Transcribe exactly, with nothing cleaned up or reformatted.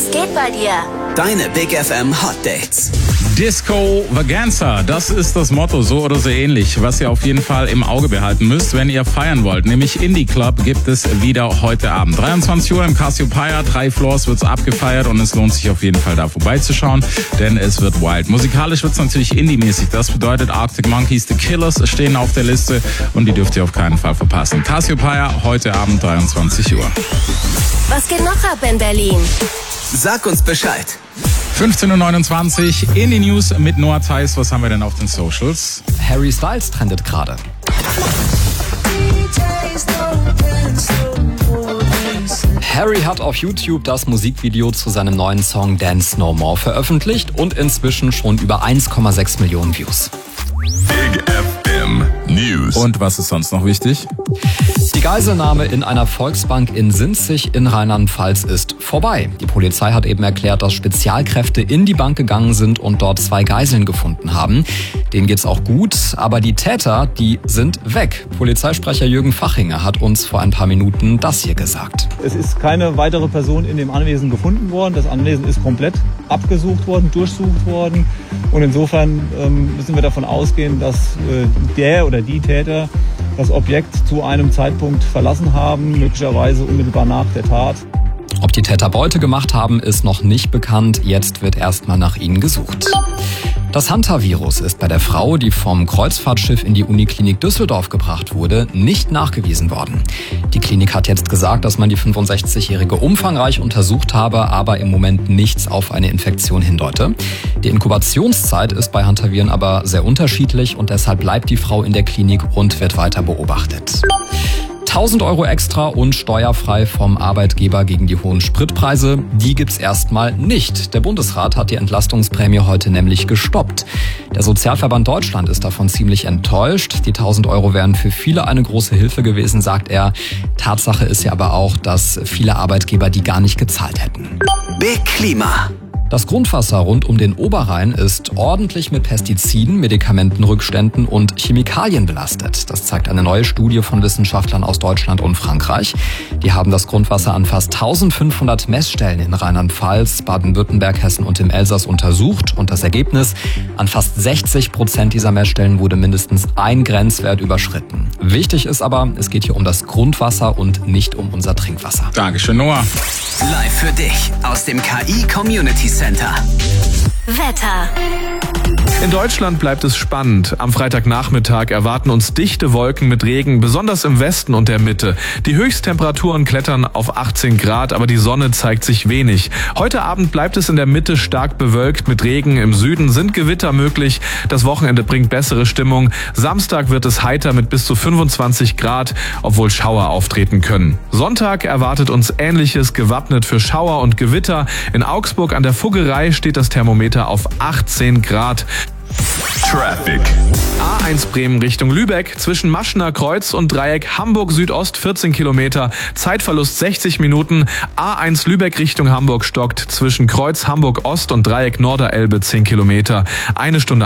Was geht bei dir? Deine Big F M Hot Dates. Disco Vaganza, das ist das Motto, so oder so ähnlich, was ihr auf jeden Fall im Auge behalten müsst, wenn ihr feiern wollt. Nämlich Indie Club gibt es wieder heute Abend. dreiundzwanzig Uhr im Cassiopeia, drei Floors wird's abgefeiert und es lohnt sich auf jeden Fall da vorbeizuschauen, denn es wird wild. Musikalisch wird's natürlich indie-mäßig, das bedeutet Arctic Monkeys, The Killers stehen auf der Liste und die dürft ihr auf keinen Fall verpassen. Cassiopeia, heute Abend dreiundzwanzig Uhr. Was geht noch ab in Berlin? Sag uns Bescheid. fünfzehn Uhr neunundzwanzig in die News mit Noah Theis. Was haben wir denn auf den Socials? Harry Styles trendet gerade. Harry hat auf YouTube das Musikvideo zu seinem neuen Song Dance No More veröffentlicht und inzwischen schon über eins Komma sechs Millionen Views. Big F M News. Und was ist sonst noch wichtig? Die Geiselnahme in einer Volksbank in Sinzig in Rheinland-Pfalz ist vorbei. Die Polizei hat eben erklärt, dass Spezialkräfte in die Bank gegangen sind und dort zwei Geiseln gefunden haben. Denen geht's auch gut, aber die Täter, die sind weg. Polizeisprecher Jürgen Fachinger hat uns vor ein paar Minuten das hier gesagt. Es ist keine weitere Person in dem Anwesen gefunden worden. Das Anwesen ist komplett abgesucht worden, durchsucht worden. Und insofern ähm, müssen wir davon ausgehen, dass äh, der oder die Täter das Objekt zu einem Zeitpunkt verlassen haben, möglicherweise unmittelbar nach der Tat. Ob die Täter Beute gemacht haben, ist noch nicht bekannt. Jetzt wird erstmal nach ihnen gesucht. Das Hantavirus ist bei der Frau, die vom Kreuzfahrtschiff in die Uniklinik Düsseldorf gebracht wurde, nicht nachgewiesen worden. Die Klinik hat jetzt gesagt, dass man die fünfundsechzigjährige umfangreich untersucht habe, aber im Moment nichts auf eine Infektion hindeute. Die Inkubationszeit ist bei Hantaviren aber sehr unterschiedlich und deshalb bleibt die Frau in der Klinik und wird weiter beobachtet. tausend Euro extra und steuerfrei vom Arbeitgeber gegen die hohen Spritpreise, die gibt's erstmal nicht. Der Bundesrat hat die Entlastungsprämie heute nämlich gestoppt. Der Sozialverband Deutschland ist davon ziemlich enttäuscht. Die tausend Euro wären für viele eine große Hilfe gewesen, sagt er. Tatsache ist ja aber auch, dass viele Arbeitgeber die gar nicht gezahlt hätten. Big Klima. Das Grundwasser rund um den Oberrhein ist ordentlich mit Pestiziden, Medikamentenrückständen und Chemikalien belastet. Das zeigt eine neue Studie von Wissenschaftlern aus Deutschland und Frankreich. Die haben das Grundwasser an fast eintausendfünfhundert Messstellen in Rheinland-Pfalz, Baden-Württemberg, Hessen und dem Elsass untersucht. Und das Ergebnis: An fast sechzig Prozent dieser Messstellen wurde mindestens ein Grenzwert überschritten. Wichtig ist aber, es geht hier um das Grundwasser und nicht um unser Trinkwasser. Dankeschön, Noah. Live für dich aus dem K I Community Center. Wetter. In Deutschland bleibt es spannend. Am Freitagnachmittag erwarten uns dichte Wolken mit Regen, besonders im Westen und der Mitte. Die Höchsttemperaturen klettern auf achtzehn Grad, aber die Sonne zeigt sich wenig. Heute Abend bleibt es in der Mitte stark bewölkt mit Regen. Im Süden sind Gewitter möglich. Das Wochenende bringt bessere Stimmung. Samstag wird es heiter mit bis zu fünfundzwanzig Grad, obwohl Schauer auftreten können. Sonntag erwartet uns Ähnliches, gewappnet für Schauer und Gewitter. In Augsburg an der Fuggerei steht das Thermometer auf achtzehn Grad. Traffic. A eins Bremen Richtung Lübeck, zwischen Maschener Kreuz und Dreieck Hamburg Südost vierzehn Kilometer, Zeitverlust sechzig Minuten. A eins Lübeck Richtung Hamburg stockt, zwischen Kreuz Hamburg Ost und Dreieck Norderelbe zehn Kilometer, eine Stunde